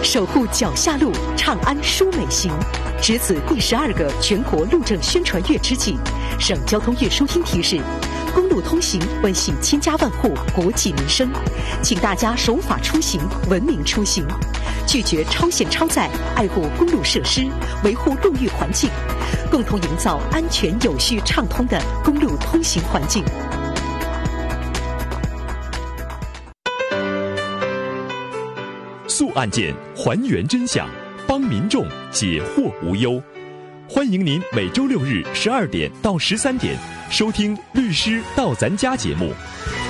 守护脚下路，长安舒美行。值此第12个全国路政宣传月之际，省交通院疏听提示：公路通行关系千家万户国计民生，请大家守法出行，文明出行，拒绝超限超载，爱护公路设施，维护路域环境，共同营造安全有序畅通的公路通行环境。 诉案件，还原真相，帮民众解惑无忧。欢迎您每周6日12点到13点收听《律师到咱家》节目。